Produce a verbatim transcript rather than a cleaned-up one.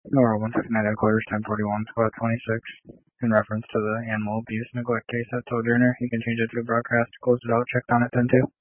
Nora one fifty-nine headquarters, ten forty-one, squad twenty-six. In reference to the animal abuse neglect case at Sojourner, you can change it to broadcast, close it out, checked on it ten two.